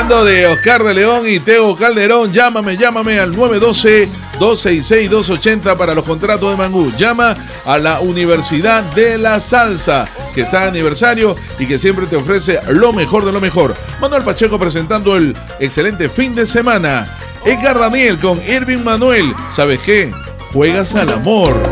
Hablando de Oscar de León y Tego Calderón, llámame al 912-266-280 para los contratos de Mangú. Llama a la Universidad de la Salsa, que está de aniversario y que siempre te ofrece lo mejor de lo mejor. Manuel Pacheco presentando el excelente fin de semana. Edgar Daniel con Irving Manuel. ¿Sabes qué? Juegas al amor.